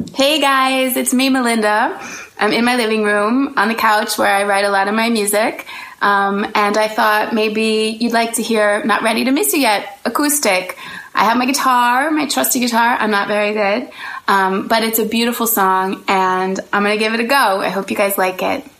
Hey guys, it's me, Melinda. I'm in my living room on the couch where I write a lot of my music. And I thought maybe you'd like to hear Not Ready to Miss You Yet, acoustic. I have my guitar, my trusty guitar. I'm not very good, but it's a beautiful song, and I'm going to give it a go. I hope you guys like it.